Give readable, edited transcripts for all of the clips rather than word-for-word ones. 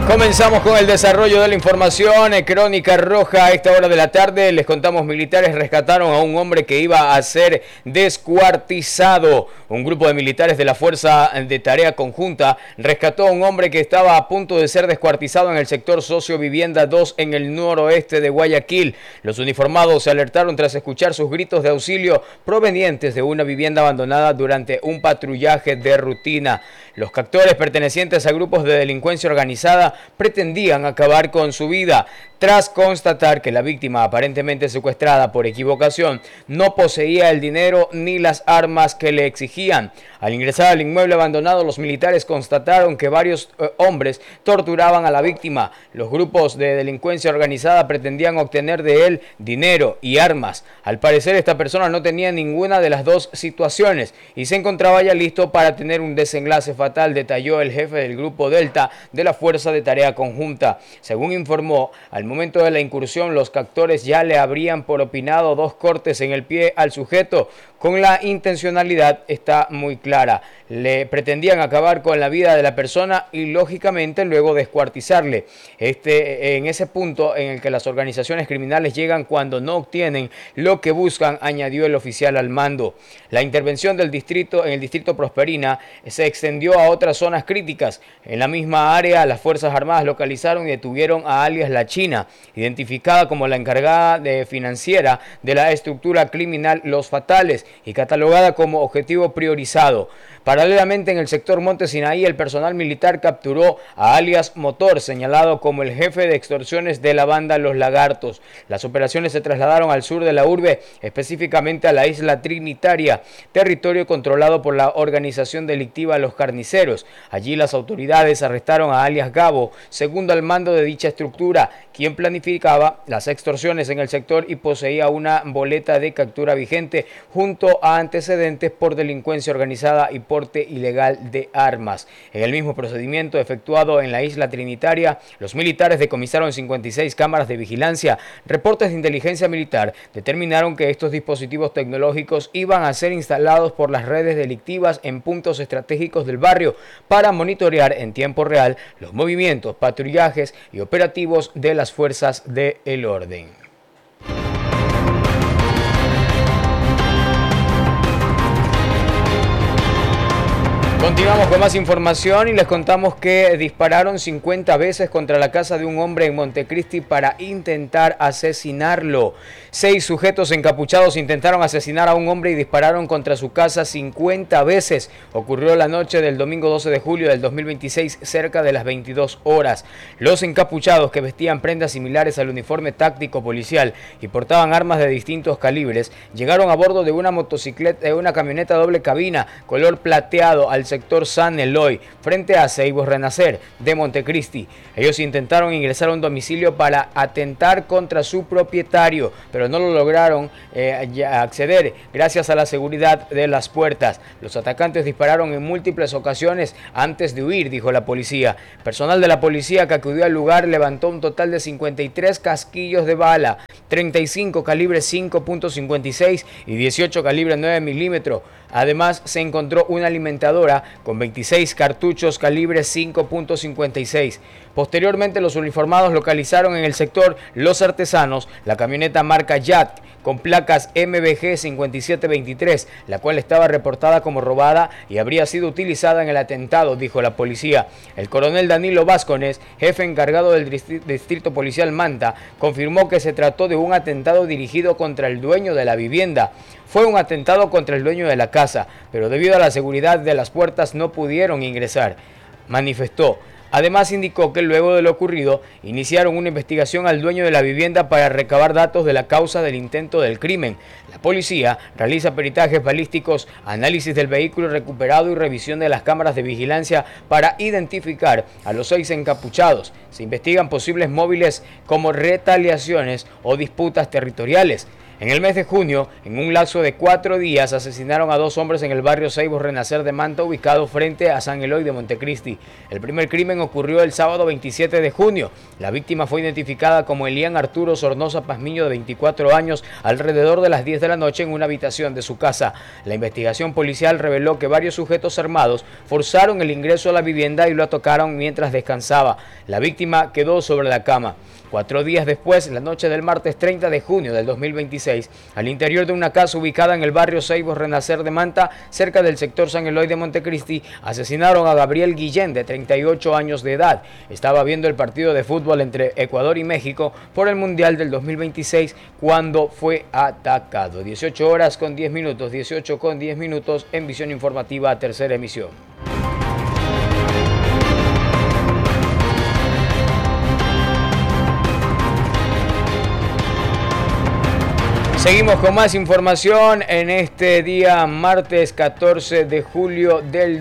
Comenzamos con el desarrollo de la información. Crónica Roja a esta hora de la tarde. Les contamos, militares rescataron a un hombre que iba a ser descuartizado. Un grupo de militares de la Fuerza de Tarea Conjunta rescató a un hombre que estaba a punto de ser descuartizado en el sector Socio Vivienda 2 en el noroeste de Guayaquil. Los uniformados se alertaron tras escuchar sus gritos de auxilio provenientes de una vivienda abandonada durante un patrullaje de rutina. Los captores pertenecientes a grupos de delincuencia organizada pretendían acabar con su vida tras constatar que la víctima, aparentemente secuestrada por equivocación, no poseía el dinero ni las armas que le exigían. Al ingresar al inmueble abandonado, los militares constataron que varios hombres torturaban a la víctima. Los grupos de delincuencia organizada pretendían obtener de él dinero y armas. Al parecer, esta persona no tenía ninguna de las dos situaciones y se encontraba ya listo para tener un desenlace fatal, detalló el jefe del Grupo Delta de la Fuerza de Tarea Conjunta. Según informó, al momento de la incursión, los captores ya le habrían propinado 2 cortes en el pie al sujeto. Con la intencionalidad está muy clara. Le pretendían acabar con la vida de la persona y, lógicamente, luego descuartizarle. En ese punto en el que las organizaciones criminales llegan cuando no obtienen lo que buscan, añadió el oficial al mando. La intervención del distrito en el distrito Prosperina se extendió a otras zonas críticas. En la misma área, las Fuerzas Armadas localizaron y detuvieron a alias La China, identificada como la encargada financiera de la estructura criminal Los Fatales y catalogada como objetivo priorizado. Paralelamente, en el sector Monte Sinaí, el personal militar capturó a alias Motor, señalado como el jefe de extorsiones de la banda Los Lagartos. Las operaciones se trasladaron al sur de la urbe, específicamente a la isla Trinitaria, territorio controlado por la organización delictiva Los Carniceros. Allí las autoridades arrestaron a alias Gabo, segundo al mando de dicha estructura, quien planificaba las extorsiones en el sector y poseía una boleta de captura vigente junto a antecedentes por delincuencia organizada y porte ilegal de armas. En el mismo procedimiento efectuado en la isla Trinitaria, los militares decomisaron 56 cámaras de vigilancia. Reportes de inteligencia militar determinaron que estos dispositivos tecnológicos iban a ser instalados por las redes delictivas en puntos estratégicos del barrio para monitorear en tiempo real los movimientos, patrullajes y operativos de las fuerzas del orden. Continuamos con más información y les contamos que dispararon 50 veces contra la casa de un hombre en Montecristi para intentar asesinarlo. 6 sujetos encapuchados intentaron asesinar a un hombre y dispararon contra su casa 50 veces. Ocurrió la noche del domingo 12 de julio del 2026, cerca de las 22 horas. Los encapuchados, que vestían prendas similares al uniforme táctico policial y portaban armas de distintos calibres, llegaron a bordo de una motocicleta, una camioneta doble cabina color plateado al sector San Eloy, frente a Ceibos Renacer de Montecristi. Ellos intentaron ingresar a un domicilio para atentar contra su propietario, pero no lo lograron acceder gracias a la seguridad de las puertas. Los atacantes dispararon en múltiples ocasiones antes de huir, dijo la policía. Personal de la policía que acudió al lugar levantó un total de 53 casquillos de bala, 35 calibre 5.56 y 18 calibre 9 milímetros. Además, se encontró una alimentadora con 26 cartuchos calibre 5.56. Posteriormente, los uniformados localizaron en el sector Los Artesanos la camioneta marca Yat con placas MBG 5723, la cual estaba reportada como robada y habría sido utilizada en el atentado, dijo la policía. El coronel Danilo Vázquez, jefe encargado del distrito policial Manta, confirmó que se trató de un atentado dirigido contra el dueño de la vivienda. Fue un atentado contra el dueño de la casa, pero debido a la seguridad de las puertas no pudieron ingresar, manifestó. Además, indicó que luego de lo ocurrido, iniciaron una investigación al dueño de la vivienda para recabar datos de la causa del intento del crimen. La policía realiza peritajes balísticos, análisis del vehículo recuperado y revisión de las cámaras de vigilancia para identificar a los 6 encapuchados. Se investigan posibles móviles como retaliaciones o disputas territoriales. En el mes de junio, en un lapso de 4 días, asesinaron a 2 hombres en el barrio Ceibos Renacer de Manta, ubicado frente a San Eloy de Montecristi. El primer crimen ocurrió el sábado 27 de junio. La víctima fue identificada como Elian Arturo Sornosa Pazmiño, de 24 años, alrededor de las 10 de la noche en una habitación de su casa. La investigación policial reveló que varios sujetos armados forzaron el ingreso a la vivienda y lo atacaron mientras descansaba. La víctima quedó sobre la cama. 4 días después, la noche del martes 30 de junio del 2026, al interior de una casa ubicada en el barrio Ceibos Renacer de Manta, cerca del sector San Eloy de Montecristi, asesinaron a Gabriel Guillén, de 38 años de edad. Estaba viendo el partido de fútbol entre Ecuador y México por el Mundial del 2026 cuando fue atacado. 18 horas con 10 minutos, 18 con 10 minutos en Visión Informativa, tercera emisión. Seguimos con más información en este día martes 14 de julio del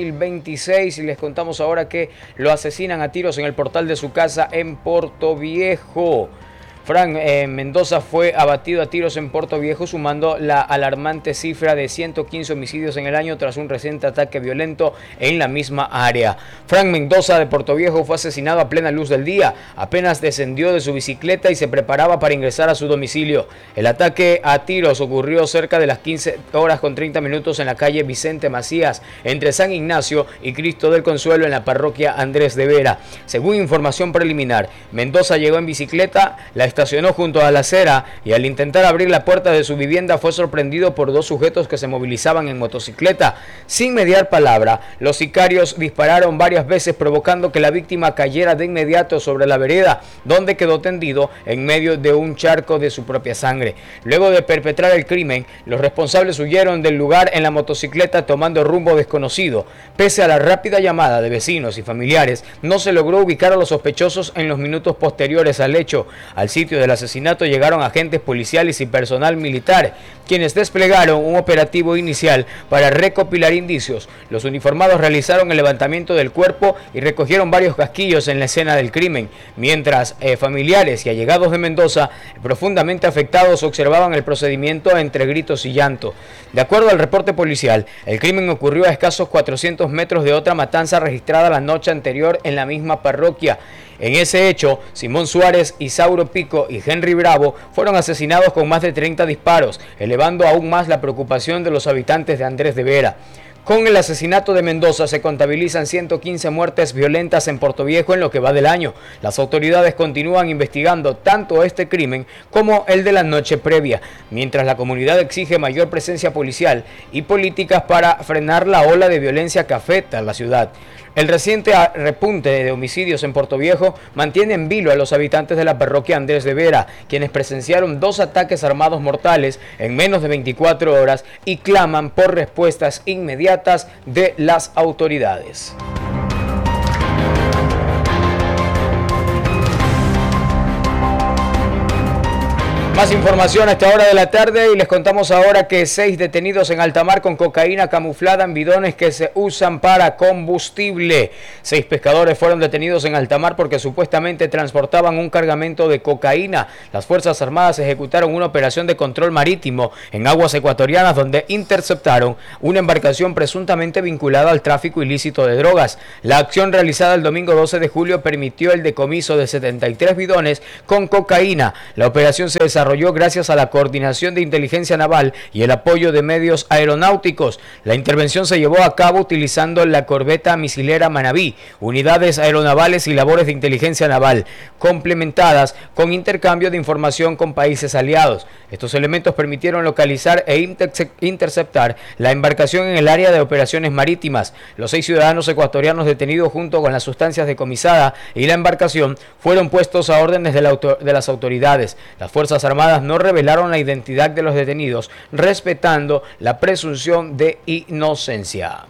2026 y les contamos ahora que lo asesinan a tiros en el portal de su casa en Portoviejo. Frank Mendoza fue abatido a tiros en Portoviejo, sumando la alarmante cifra de 115 homicidios en el año tras un reciente ataque violento en la misma área. Frank Mendoza de Portoviejo fue asesinado a plena luz del día. Apenas descendió de su bicicleta y se preparaba para ingresar a su domicilio. El ataque a tiros ocurrió cerca de las 15 horas con 30 minutos en la calle Vicente Macías, entre San Ignacio y Cristo del Consuelo, en la parroquia Andrés de Vera. Según información preliminar, Mendoza llegó en bicicleta, la estacionó junto a la acera y al intentar abrir la puerta de su vivienda fue sorprendido por 2 sujetos que se movilizaban en motocicleta. Sin mediar palabra, los sicarios dispararon varias veces, provocando que la víctima cayera de inmediato sobre la vereda, donde quedó tendido en medio de un charco de su propia sangre. Luego de perpetrar el crimen, los responsables huyeron del lugar en la motocicleta tomando rumbo desconocido. Pese a la rápida llamada de vecinos y familiares, no se logró ubicar a los sospechosos en los minutos posteriores al hecho. Al sitio del asesinato llegaron agentes policiales y personal militar, quienes desplegaron un operativo inicial para recopilar indicios. Los uniformados realizaron el levantamiento del cuerpo y recogieron varios casquillos en la escena del crimen, mientras familiares y allegados de Mendoza, profundamente afectados, observaban el procedimiento entre gritos y llanto. De acuerdo al reporte policial, el crimen ocurrió a escasos 400 metros de otra matanza registrada la noche anterior en la misma parroquia. En ese hecho, Simón Suárez, Isauro Pico y Henry Bravo fueron asesinados con más de 30 disparos, elevando aún más la preocupación de los habitantes de Andrés de Vera. Con el asesinato de Mendoza se contabilizan 115 muertes violentas en Portoviejo en lo que va del año. Las autoridades continúan investigando tanto este crimen como el de la noche previa, mientras la comunidad exige mayor presencia policial y políticas para frenar la ola de violencia que afecta a la ciudad. El reciente repunte de homicidios en Portoviejo mantiene en vilo a los habitantes de la parroquia Andrés de Vera, quienes presenciaron 2 ataques armados mortales en menos de 24 horas y claman por respuestas inmediatas de las autoridades. Más información a esta hora de la tarde y les contamos ahora que 6 detenidos en alta mar con cocaína camuflada en bidones que se usan para combustible. 6 pescadores fueron detenidos en alta mar porque supuestamente transportaban un cargamento de cocaína. Las Fuerzas Armadas ejecutaron una operación de control marítimo en aguas ecuatorianas donde interceptaron una embarcación presuntamente vinculada al tráfico ilícito de drogas. La acción realizada el domingo 12 de julio permitió el decomiso de 73 bidones con cocaína. La operación se desarrolló gracias a la coordinación de inteligencia naval y el apoyo de medios aeronáuticos. La intervención se llevó a cabo utilizando la corbeta misilera Manabí, unidades aeronavales y labores de inteligencia naval, complementadas con intercambio de información con países aliados. Estos elementos permitieron localizar e interceptar la embarcación en el área de operaciones marítimas. Los 6 ciudadanos ecuatorianos detenidos junto con las sustancias decomisadas y la embarcación fueron puestos a órdenes de las autoridades. Las Fuerzas Armadas no revelaron la identidad de los detenidos, respetando la presunción de inocencia.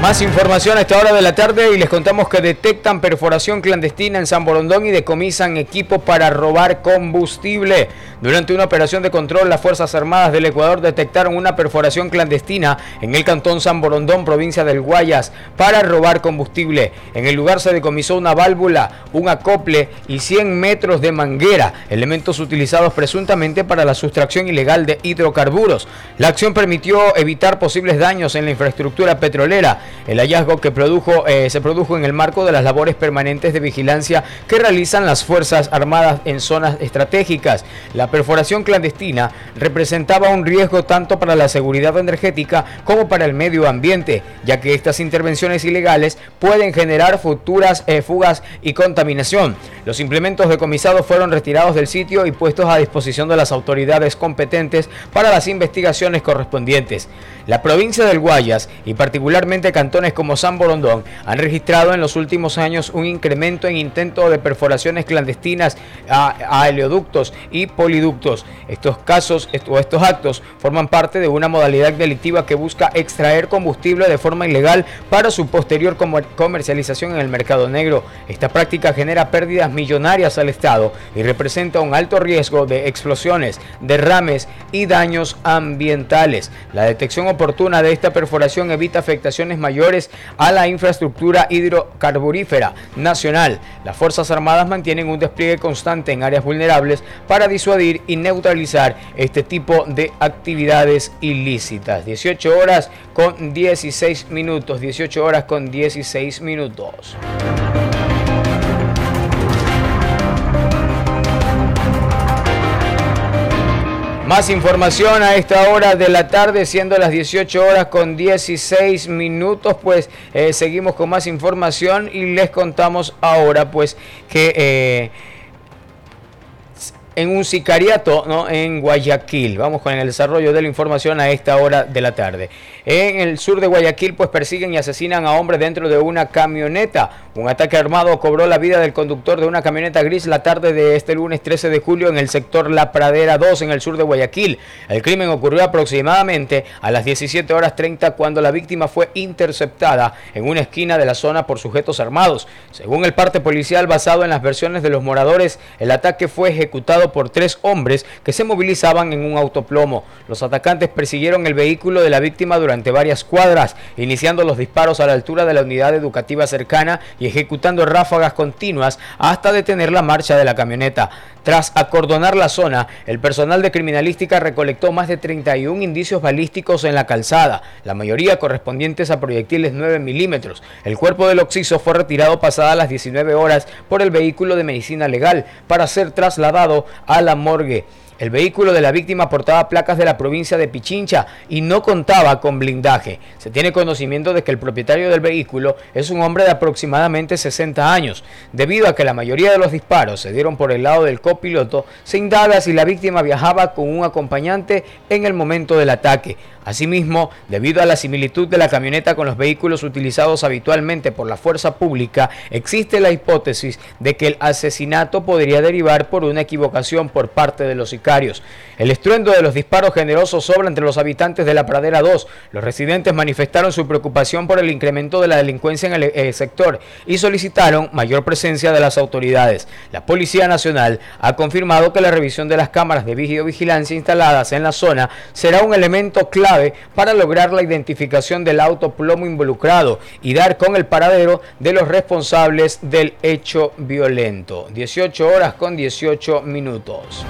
Más información a esta hora de la tarde y les contamos que detectan perforación clandestina en San Borondón y decomisan equipo para robar combustible. Durante una operación de control, las Fuerzas Armadas del Ecuador detectaron una perforación clandestina en el cantón San Borondón, provincia del Guayas, para robar combustible. En el lugar se decomisó una válvula, un acople y 100 metros de manguera, elementos utilizados presuntamente para la sustracción ilegal de hidrocarburos. La acción permitió evitar posibles daños en la infraestructura petrolera. El hallazgo que se produjo en el marco de las labores permanentes de vigilancia que realizan las Fuerzas Armadas en zonas estratégicas. La perforación clandestina representaba un riesgo tanto para la seguridad energética como para el medio ambiente, ya que estas intervenciones ilegales pueden generar futuras fugas y contaminación. Los implementos decomisados fueron retirados del sitio y puestos a disposición de las autoridades competentes para las investigaciones correspondientes. La provincia del Guayas y particularmente cantones como San Borondón han registrado en los últimos años un incremento en intentos de perforaciones clandestinas a oleoductos y poliductos. Estos actos forman parte de una modalidad delictiva que busca extraer combustible de forma ilegal para su posterior comercialización en el mercado negro. Esta práctica genera pérdidas millonarias al Estado y representa un alto riesgo de explosiones, derrames y daños ambientales. La detección oportuna de esta perforación evita afectaciones mayores a la infraestructura hidrocarburífera nacional. Las Fuerzas Armadas mantienen un despliegue constante en áreas vulnerables para disuadir y neutralizar este tipo de actividades ilícitas. 18 horas con 16 minutos. 18 horas con 16 minutos. Más información a esta hora de la tarde, siendo las 18 horas con 16 minutos, pues seguimos con más información y les contamos ahora pues que en un sicariato, ¿no?, en Guayaquil. Vamos con el desarrollo de la información a esta hora de la tarde. En el sur de Guayaquil, pues persiguen y asesinan a hombres dentro de una camioneta. Un ataque armado cobró la vida del conductor de una camioneta gris la tarde de este lunes 13 de julio en el sector La Pradera 2, en el sur de Guayaquil. El crimen ocurrió aproximadamente a las 17 horas 30 cuando la víctima fue interceptada en una esquina de la zona por sujetos armados. Según el parte policial, basado en las versiones de los moradores, el ataque fue ejecutado por 3 hombres que se movilizaban en un autoplomo. Los atacantes persiguieron el vehículo de la víctima durante varias cuadras, iniciando los disparos a la altura de la unidad educativa cercana y ejecutando ráfagas continuas hasta detener la marcha de la camioneta. Tras acordonar la zona, el personal de criminalística recolectó más de 31 indicios balísticos en la calzada, la mayoría correspondientes a proyectiles 9 milímetros. El cuerpo del occiso fue retirado pasadas las 19 horas por el vehículo de medicina legal para ser trasladado a la morgue. El vehículo de la víctima portaba placas de la provincia de Pichincha y no contaba con blindaje. Se tiene conocimiento de que el propietario del vehículo es un hombre de aproximadamente 60 años. Debido a que la mayoría de los disparos se dieron por el lado del copiloto, se indaga si la víctima viajaba con un acompañante en el momento del ataque. Asimismo, debido a la similitud de la camioneta con los vehículos utilizados habitualmente por la fuerza pública, existe la hipótesis de que el asesinato podría derivar por una equivocación por parte de los sicarios. El estruendo de los disparos generosos sobra entre los habitantes de La Pradera 2. Los residentes manifestaron su preocupación por el incremento de la delincuencia en el sector y solicitaron mayor presencia de las autoridades. La Policía Nacional ha confirmado que la revisión de las cámaras de videovigilancia instaladas en la zona será un elemento clave para lograr la identificación del autoplomo involucrado y dar con el paradero de los responsables del hecho violento. 18 horas con 18 minutos.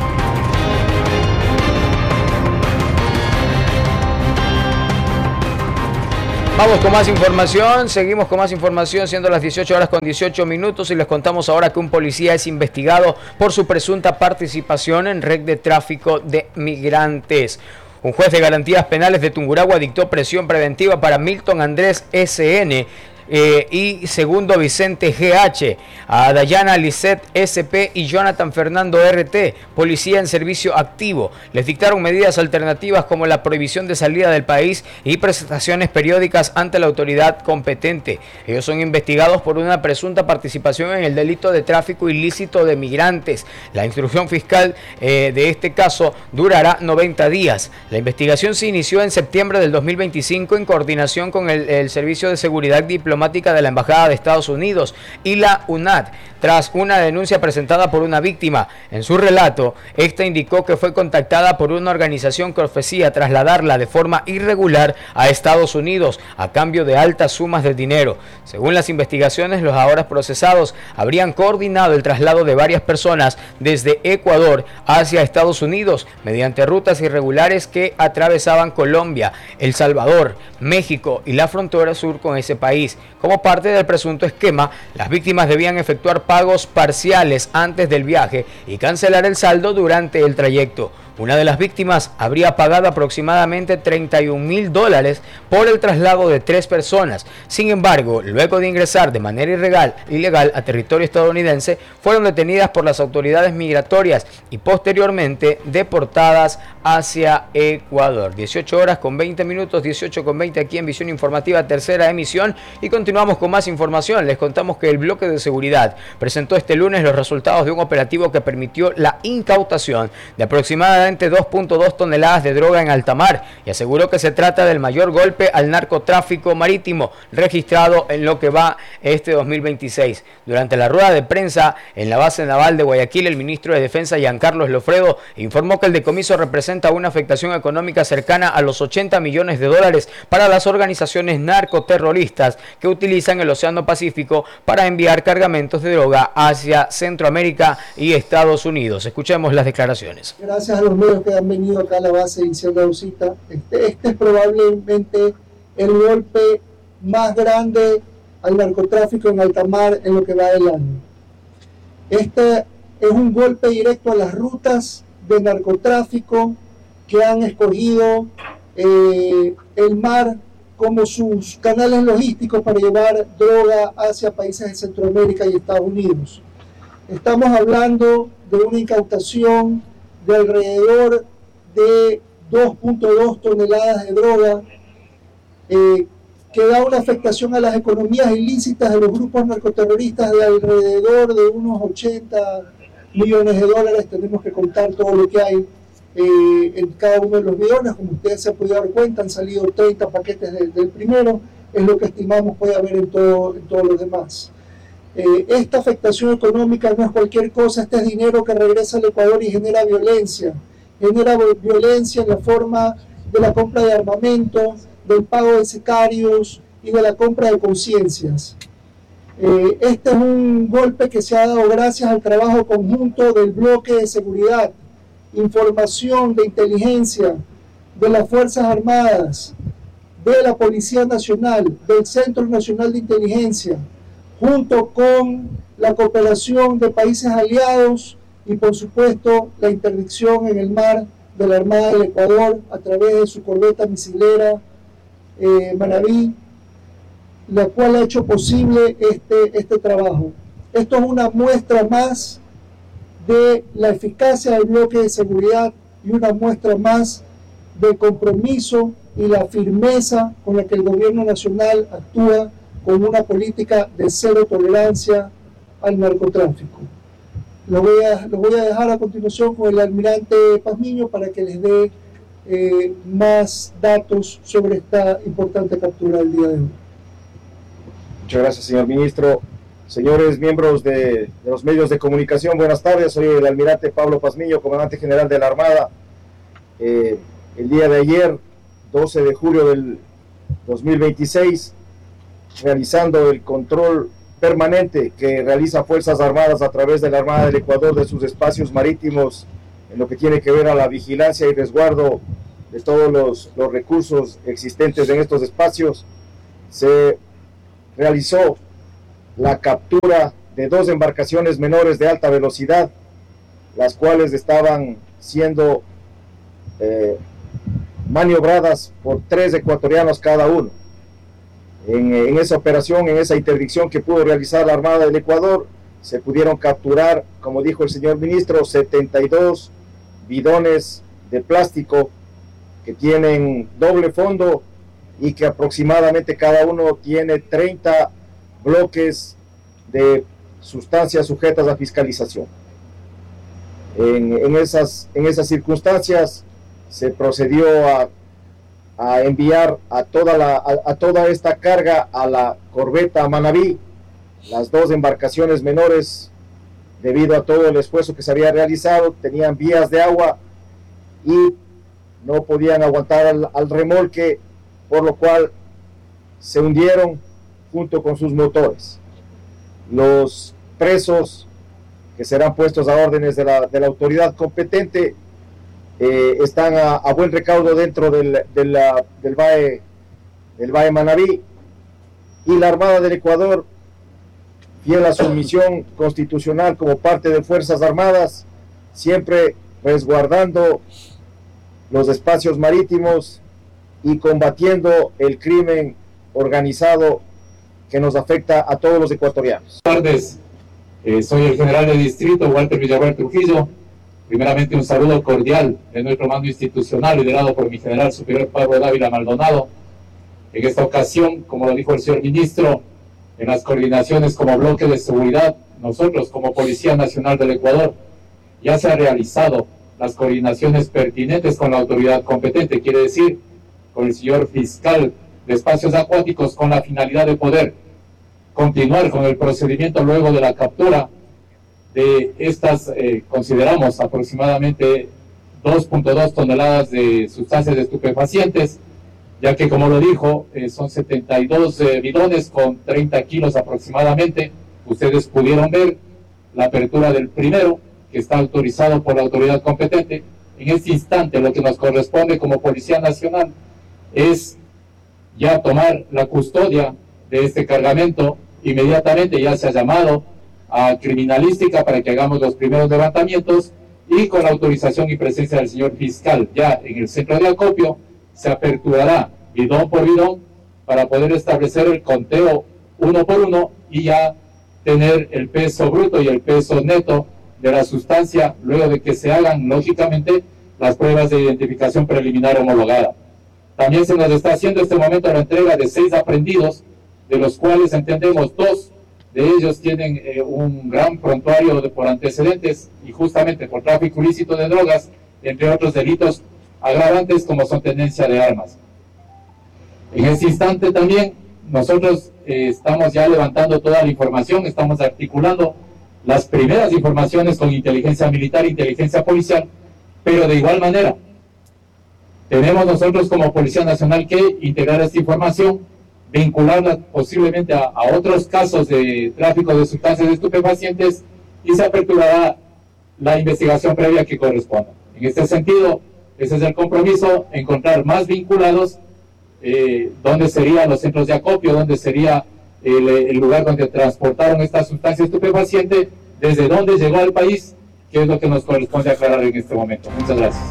Vamos con más información, seguimos con más información siendo las 18 horas con 18 minutos y les contamos ahora que un policía es investigado por su presunta participación en red de tráfico de migrantes. Un juez de garantías penales de Tungurahua dictó prisión preventiva para Milton Andrés S.N., y segundo Vicente GH, a Dayana Lisset SP y Jonathan Fernando RT, policía en servicio activo. Les dictaron medidas alternativas como la prohibición de salida del país y presentaciones periódicas ante la autoridad competente. Ellos son investigados por una presunta participación en el delito de tráfico ilícito de migrantes. La instrucción fiscal de este caso durará 90 días. La investigación se inició en septiembre del 2025 en coordinación con el Servicio de Seguridad Diplomática de la Embajada de Estados Unidos y la UNAD, tras una denuncia presentada por una víctima. En su relato, esta indicó que fue contactada por una organización que ofrecía trasladarla de forma irregular a Estados Unidos a cambio de altas sumas de dinero. Según las investigaciones, los ahora procesados habrían coordinado el traslado de varias personas desde Ecuador hacia Estados Unidos mediante rutas irregulares que atravesaban Colombia, El Salvador, México y la frontera sur con ese país. Como parte del presunto esquema, las víctimas debían efectuar pagos parciales antes del viaje y cancelar el saldo durante el trayecto. Una de las víctimas habría pagado aproximadamente $31,000 por el traslado de 3 personas. Sin embargo, luego de ingresar de manera ilegal a territorio estadounidense, fueron detenidas por las autoridades migratorias y posteriormente deportadas hacia Ecuador. 18 horas con 20 minutos, 18 con 20 aquí en Visión Informativa, tercera emisión, y continuamos con más información. Les contamos que el bloque de seguridad presentó este lunes los resultados de un operativo que permitió la incautación de aproximadamente 2.2 toneladas de droga en alta mar y aseguró que se trata del mayor golpe al narcotráfico marítimo registrado en lo que va este 2026. Durante la rueda de prensa en la base naval de Guayaquil, el ministro de Defensa, Giancarlos Lofredo, informó que el decomiso representa una afectación económica cercana a los $80 millones para las organizaciones narcoterroristas que utilizan el Océano Pacífico para enviar cargamentos de droga hacia Centroamérica y Estados Unidos. Escuchemos las declaraciones. Gracias a los medios que han venido acá a la base diciendo Ausita, este es probablemente el golpe más grande al narcotráfico en alta mar en lo que va del año. Este es un golpe directo a las rutas de narcotráfico que han escogido el mar como sus canales logísticos para llevar droga hacia países de Centroamérica y Estados Unidos. Estamos hablando de una incautación de alrededor de 2.2 toneladas de droga, que da una afectación a las economías ilícitas de los grupos narcoterroristas de alrededor de unos $80 millones. Tenemos que contar todo lo que hay en cada uno de los millones. Como ustedes se han podido dar cuenta, han salido 30 paquetes del primero, es lo que estimamos puede haber en todos los demás. Esta afectación económica no es cualquier cosa, este es dinero que regresa al Ecuador y genera violencia en la forma de la compra de armamento, del pago de sicarios y de la compra de conciencias. Este es un golpe que se ha dado gracias al trabajo conjunto del bloque de seguridad, información, de inteligencia, de las Fuerzas Armadas, de la Policía Nacional, del Centro Nacional de Inteligencia, junto con la cooperación de países aliados y por supuesto la interdicción en el mar de la Armada del Ecuador a través de su corbeta misilera Manabí, la cual ha hecho posible este trabajo. Esto es una muestra más de la eficacia del bloque de seguridad y una muestra más del compromiso y la firmeza con la que el gobierno nacional actúa con una política de cero tolerancia al narcotráfico. Lo voy a dejar a continuación con el almirante Pazmiño para que les dé más datos sobre esta importante captura del día de hoy. Muchas gracias, señor ministro. Señores miembros de los medios de comunicación, buenas tardes. Soy el almirante Pablo Pazmiño, comandante general de la Armada. El día de ayer, 12 de julio del 2026, realizando el control permanente que realiza Fuerzas Armadas a través de la Armada del Ecuador de sus espacios marítimos en lo que tiene que ver a la vigilancia y resguardo de todos los recursos existentes en estos espacios, se realizó la captura de 2 embarcaciones menores de alta velocidad, las cuales estaban siendo maniobradas por 3 ecuatorianos cada uno. En esa operación, en esa interdicción que pudo realizar la Armada del Ecuador, se pudieron capturar, como dijo el señor ministro, 72 bidones de plástico que tienen doble fondo y que aproximadamente cada uno tiene 30 bloques de sustancias sujetas a fiscalización. En esas circunstancias se procedió a enviar a toda esta carga a la corbeta Manabí, las dos embarcaciones menores, debido a todo el esfuerzo que se había realizado, tenían vías de agua y no podían aguantar al remolque, por lo cual se hundieron junto con sus motores. Los presos que serán puestos a órdenes de la autoridad competente están a buen recaudo dentro del Valle Manabí, y la Armada del Ecuador, fiel a su misión constitucional como parte de Fuerzas Armadas, siempre resguardando los espacios marítimos y combatiendo el crimen organizado que nos afecta a todos los ecuatorianos. Buenas tardes, soy el general de distrito Walter Villarreal Trujillo. Primeramente un saludo cordial de nuestro mando institucional liderado por mi general superior Pablo Dávila Maldonado. En esta ocasión, como lo dijo el señor ministro, en las coordinaciones como bloque de seguridad, nosotros como Policía Nacional del Ecuador, ya se han realizado las coordinaciones pertinentes con la autoridad competente, quiere decir, con el señor fiscal de espacios acuáticos, con la finalidad de poder continuar con el procedimiento luego de la captura de estas, consideramos aproximadamente 2.2 toneladas de sustancias estupefacientes, ya que como lo dijo, son 72 bidones con 30 kilos aproximadamente. Ustedes pudieron ver la apertura del primero, que está autorizado por la autoridad competente. En este instante lo que nos corresponde como Policía Nacional es ya tomar la custodia de este cargamento. Inmediatamente ya se ha llamado a criminalística para que hagamos los primeros levantamientos, y con la autorización y presencia del señor fiscal ya en el centro de acopio se aperturará bidón por bidón para poder establecer el conteo uno por uno y ya tener el peso bruto y el peso neto de la sustancia, luego de que se hagan lógicamente las pruebas de identificación preliminar homologada. También se nos está haciendo en este momento la entrega de 6 aprehendidos, de los cuales entendemos 2 de ellos tienen un gran prontuario por antecedentes y justamente por tráfico ilícito de drogas, entre otros delitos agravantes como son tenencia de armas. En este instante también nosotros estamos ya levantando toda la información, estamos articulando las primeras informaciones con inteligencia militar, inteligencia policial, pero de igual manera tenemos nosotros como Policía Nacional que integrar esta información, vincularla posiblemente a otros casos de tráfico de sustancias estupefacientes, y se aperturará la investigación previa que corresponda. En este sentido, ese es el compromiso, encontrar más vinculados, donde serían los centros de acopio, donde sería el lugar donde transportaron esta sustancia estupefaciente, desde dónde llegó al país, que es lo que nos corresponde aclarar en este momento. Muchas gracias.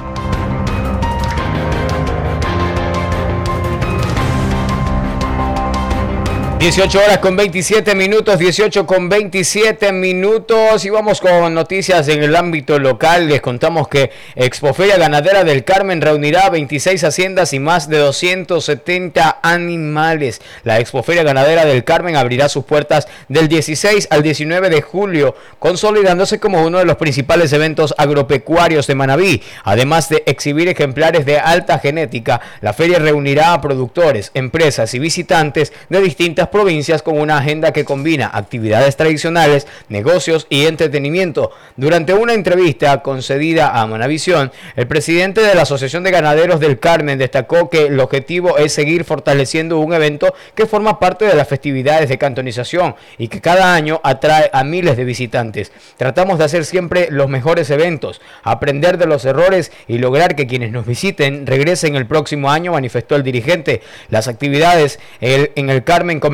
18 horas con 27 minutos, 18 con 27 minutos, y vamos con noticias en el ámbito local. Les contamos que Expoferia Ganadera del Carmen reunirá 26 haciendas y más de 270 animales. La Expoferia Ganadera del Carmen abrirá sus puertas del 16 al 19 de julio, consolidándose como uno de los principales eventos agropecuarios de Manabí. Además de exhibir ejemplares de alta genética, la feria reunirá a productores, empresas y visitantes de distintas provincias con una agenda que combina actividades tradicionales, negocios y entretenimiento. Durante una entrevista concedida a Manavisión, el presidente de la Asociación de Ganaderos del Carmen destacó que el objetivo es seguir fortaleciendo un evento que forma parte de las festividades de cantonización y que cada año atrae a miles de visitantes. Tratamos de hacer siempre los mejores eventos, aprender de los errores y lograr que quienes nos visiten regresen el próximo año, manifestó el dirigente. Las actividades en el Carmen comenzaron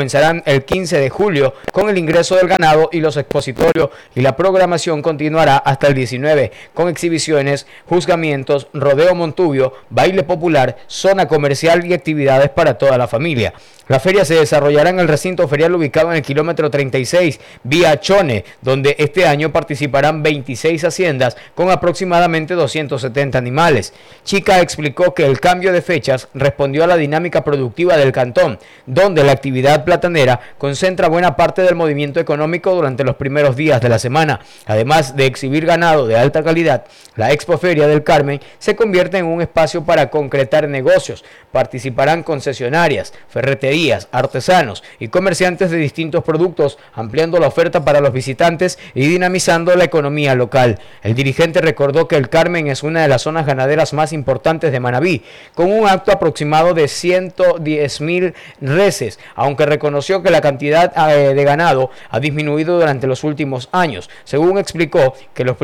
comenzarán el 15 de julio con el ingreso del ganado y los expositorios, y la programación continuará hasta el 19 con exhibiciones, juzgamientos, rodeo montubio, baile popular, zona comercial y actividades para toda la familia. La feria se desarrollará en el recinto ferial ubicado en el kilómetro 36, vía Chone, donde este año participarán 26 haciendas con aproximadamente 270 animales. Chica explicó que el cambio de fechas respondió a la dinámica productiva del cantón, donde la actividad platanera concentra buena parte del movimiento económico durante los primeros días de la semana. Además de exhibir ganado de alta calidad, la Expoferia del Carmen se convierte en un espacio para concretar negocios. Participarán concesionarias, ferreterías, artesanos y comerciantes de distintos productos, ampliando la oferta para los visitantes y dinamizando la economía local. El dirigente recordó que el Carmen es una de las zonas ganaderas más importantes de Manabí, con un acto aproximado de 110.000 reses, aunque reconoció que la cantidad de ganado ha disminuido durante los últimos años. Según explicó que uno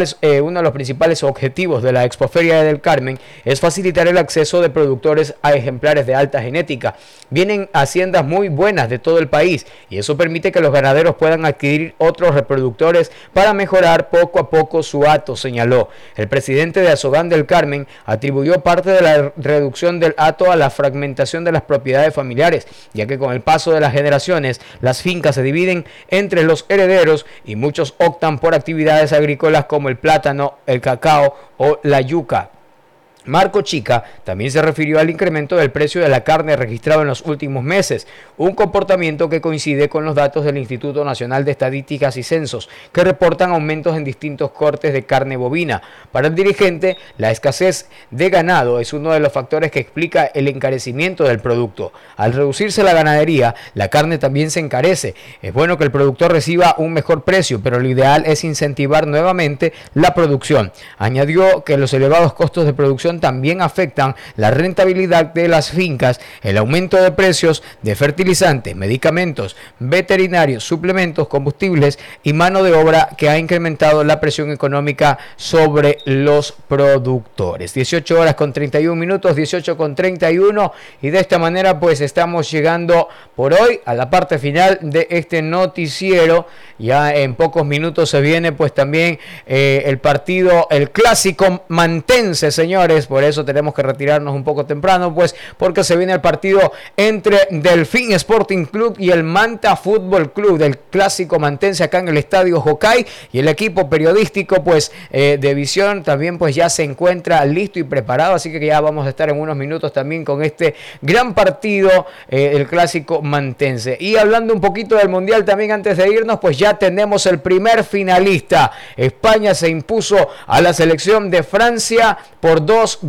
de los principales objetivos de la Expoferia del Carmen es facilitar el acceso de productores a ejemplares de alta genética. Vienen haciendas muy buenas de todo el país y eso permite que los ganaderos puedan adquirir otros reproductores para mejorar poco a poco su hato, señaló. El presidente de Azogán del Carmen atribuyó parte de la reducción del hato a la fragmentación de las propiedades familiares, ya que con el paso de las generaciones las fincas se dividen entre los herederos y muchos optan por actividades agrícolas como el plátano, el cacao o la yuca. Marco Chica también se refirió al incremento del precio de la carne registrado en los últimos meses, un comportamiento que coincide con los datos del Instituto Nacional de Estadísticas y Censos, que reportan aumentos en distintos cortes de carne bovina. Para el dirigente, la escasez de ganado es uno de los factores que explica el encarecimiento del producto. Al reducirse la ganadería, la carne también se encarece. Es bueno que el productor reciba un mejor precio, pero lo ideal es incentivar nuevamente la producción. Añadió que los elevados costos de producción también afectan la rentabilidad de las fincas, el aumento de precios de fertilizantes, medicamentos, veterinarios, suplementos, combustibles y mano de obra, que ha incrementado la presión económica sobre los productores. 18 horas con 31 minutos, 18 con 31, y de esta manera pues estamos llegando por hoy a la parte final de este noticiero. Ya en pocos minutos se viene pues también el partido, el clásico mantense, señores. Por eso tenemos que retirarnos un poco temprano, pues porque se viene el partido entre Delfín Sporting Club y el Manta Fútbol Club, del clásico mantense acá en el Estadio Jocay, y el equipo periodístico pues de Visión también pues ya se encuentra listo y preparado, así que ya vamos a estar en unos minutos también con este gran partido, el clásico mantense. Y hablando un poquito del Mundial también antes de irnos, pues ya tenemos el primer finalista. España se impuso a la selección de Francia por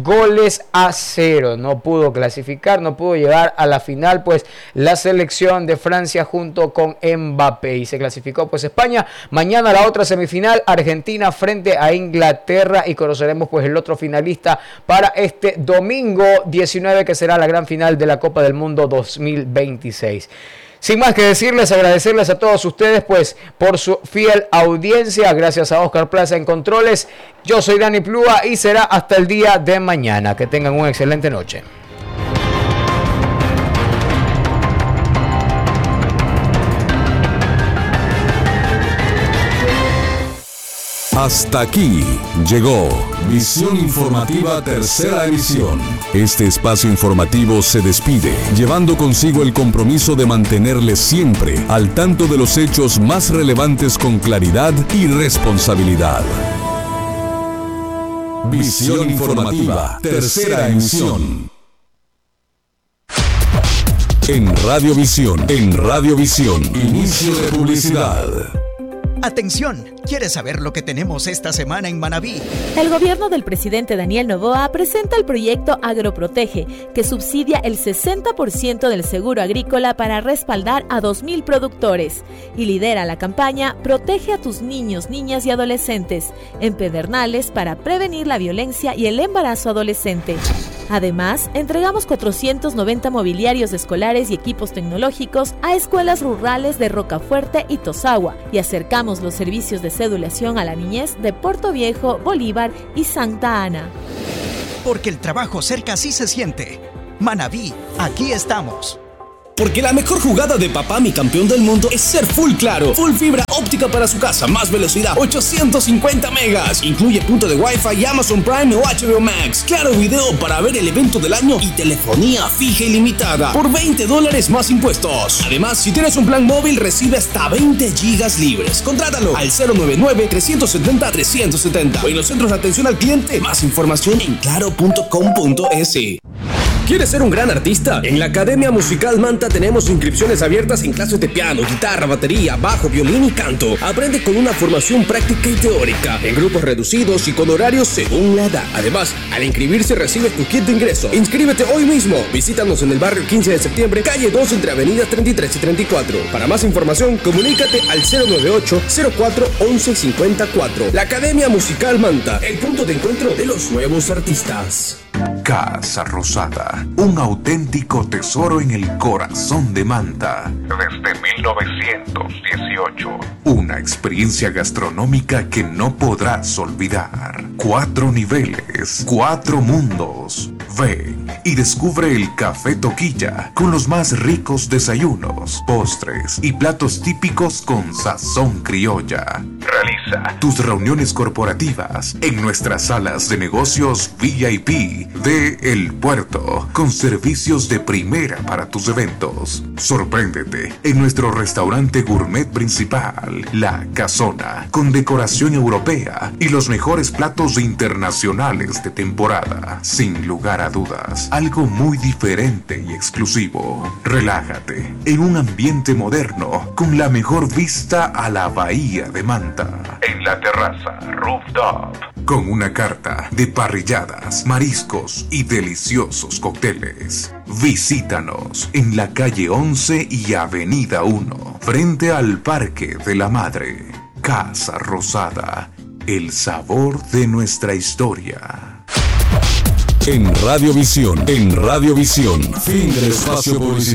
2-0. No pudo clasificar, no pudo llegar a la final pues la selección de Francia junto con Mbappé, y se clasificó pues España. Mañana la otra semifinal, Argentina frente a Inglaterra, y conoceremos pues el otro finalista para este domingo 19, que será la gran final de la Copa del Mundo 2026. Sin más que decirles, agradecerles a todos ustedes pues por su fiel audiencia. Gracias a Oscar Plaza en controles. Yo soy Dani Plúa y será hasta el día de mañana. Que tengan una excelente noche. Hasta aquí llegó Visión Informativa Tercera Edición. Este espacio informativo se despide, llevando consigo el compromiso de mantenerles siempre al tanto de los hechos más relevantes con claridad y responsabilidad. Visión Informativa Tercera Emisión. En Radiovisión, inicio de publicidad. Atención, ¿quieres saber lo que tenemos esta semana en Manabí? El gobierno del presidente Daniel Noboa presenta el proyecto Agroprotege, que subsidia el 60% del seguro agrícola para respaldar a 2.000 productores, y lidera la campaña Protege a tus niños, niñas y adolescentes en Pedernales para prevenir la violencia y el embarazo adolescente. Además, entregamos 490 mobiliarios escolares y equipos tecnológicos a escuelas rurales de Rocafuerte y Tosagua, y acercamos los servicios de cedulación a la niñez de Puerto Viejo, Bolívar y Santa Ana. Porque el trabajo cerca sí se siente. Manabí, aquí estamos. Porque la mejor jugada de papá, mi campeón del mundo, es ser full claro. Full fibra óptica para su casa, más velocidad, 850 megas. Incluye punto de Wi-Fi, Amazon Prime o HBO Max. Claro video para ver el evento del año y telefonía fija ilimitada por $20 más impuestos. Además, si tienes un plan móvil, recibe hasta 20 gigas libres. Contrátalo al 099-370-370 o en los centros de atención al cliente. Más información en claro.com.es. ¿Quieres ser un gran artista? En la Academia Musical Manta tenemos inscripciones abiertas en clases de piano, guitarra, batería, bajo, violín y canto. Aprende con una formación práctica y teórica, en grupos reducidos y con horarios según la edad. Además, al inscribirse recibes tu kit de ingreso. Inscríbete hoy mismo. Visítanos en el barrio 15 de septiembre, calle 2 entre avenidas 33 y 34. Para más información, comunícate al 098-04-1154. La Academia Musical Manta, el punto de encuentro de los nuevos artistas. Casa Rosada, un auténtico tesoro en el corazón de Manta. Desde 1918. Una experiencia gastronómica que no podrás olvidar. 4 niveles, 4 mundos. Ven y descubre el Café Toquilla con los más ricos desayunos, postres y platos típicos con sazón criolla. Realiza tus reuniones corporativas en nuestras salas de negocios VIP de El Puerto, con servicios de primera para tus eventos. Sorpréndete en nuestro restaurante gourmet principal, La Casona, con decoración europea y los mejores platos internacionales de temporada. Sin lugar a dudas, algo muy diferente y exclusivo. Relájate en un ambiente moderno con la mejor vista a la bahía de Manta. En la terraza Rooftop, con una carta de parrilladas, mariscos y deliciosos cócteles. Visítanos en la calle 11 y avenida 1, frente al Parque de la Madre. Casa Rosada, el sabor de nuestra historia. En Radiovisión, fin del espacio publicitario.